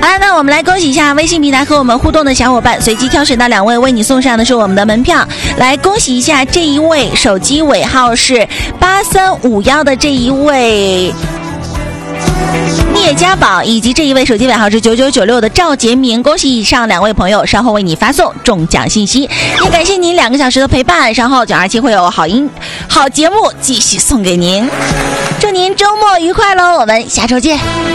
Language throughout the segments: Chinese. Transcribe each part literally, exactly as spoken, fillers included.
好了，那我们来恭喜一下微信平台和我们互动的小伙伴，随机挑选到两位，为你送上的是我们的门票。来恭喜一下这一位手机尾号是八三五幺的这一位聂家宝，以及这一位手机尾号是九九九六的赵杰明，恭喜以上两位朋友，稍后为你发送中奖信息。也感谢您两个小时的陪伴，稍后九二七会有好音好节目继续送给您，祝您周末愉快喽，我们下周见。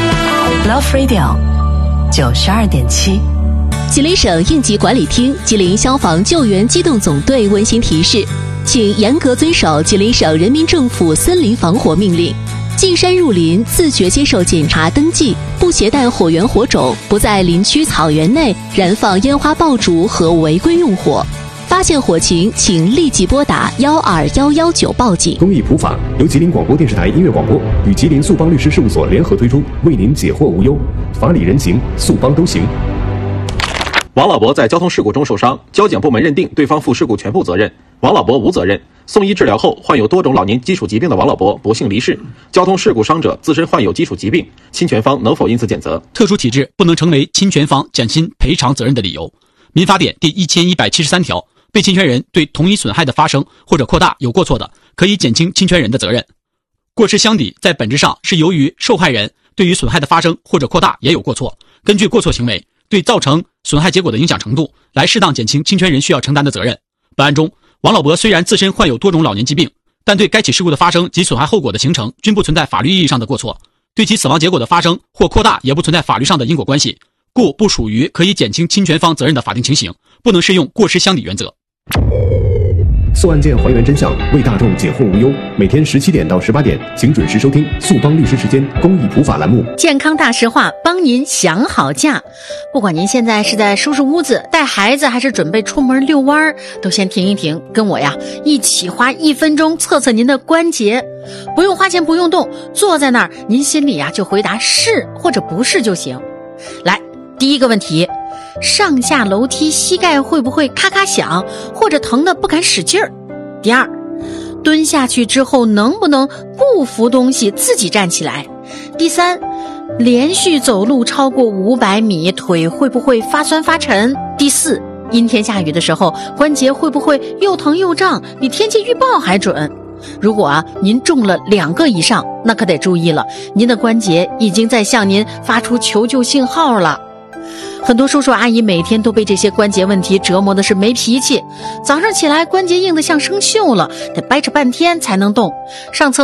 Love Radio 九十二点七。 吉林省应急管理厅、吉林消防救援机动总队温馨提示，请严格遵守吉林省人民政府森林防火命令。进山入林，自觉接受检查登记，不携带火源火种，不在林区草原内燃放烟花爆竹和违规用火。发现火情，请立即拨打幺二幺幺九报警。 公益普法由吉林广播电视台音乐广播与吉林速邦律师事务所联合推出，为您解惑无忧，法理人情，速邦都行。 王老伯在交通事故中受伤，交警部门认定对方负事故全部责任，王老伯无责任。送医治疗后，患有多种老年基础疾病的王老伯不幸离世。交通事故伤者自身患有基础疾病，侵权方能否因此减责？ 特殊体质不能成为侵权方减轻赔偿责任的理由。民法典第一千一百七十三条，被侵权人对同一损害的发生或者扩大有过错的，可以减轻侵权人的责任。过失相抵在本质上是由于受害人对于损害的发生或者扩大也有过错，根据过错行为对造成损害结果的影响程度来适当减轻侵权人需要承担的责任。本案中，王老伯虽然自身患有多种老年疾病，但对该起事故的发生及损害后果的形成均不存在法律意义上的过错，对其死亡结果的发生或扩大也不存在法律上的因果关系，故不属于可以减轻侵权方责任的法定情形，不能适用过失相抵原则。 诉案件还原真相，为大众解惑无忧。每天十七点到十八点，请准时收听速邦律师时间公益普法栏目。 健康大实话，帮您想好假。不管您现在是在收拾屋子、带孩子，还是准备出门遛弯，都先停一停，跟我呀一起花一分钟测测您的关节。不用花钱，不用动，坐在那儿，您心里呀就回答是或者不是就行。来，第一个问题。上下楼梯膝盖会不会咔咔响，或者疼得不敢使劲儿？第二，蹲下去之后能不能不扶东西自己站起来？第三，连续走路超过五百米，腿会不会发酸发沉？第四，阴天下雨的时候，关节会不会又疼又胀，比天气预报还准？如果啊您中了两个以上，那可得注意了，您的关节已经在向您发出求救信号了。很多叔叔阿姨每天都被这些关节问题折磨的是没脾气，早上起来关节硬得像生锈了，得掰扯半天才能动。上厕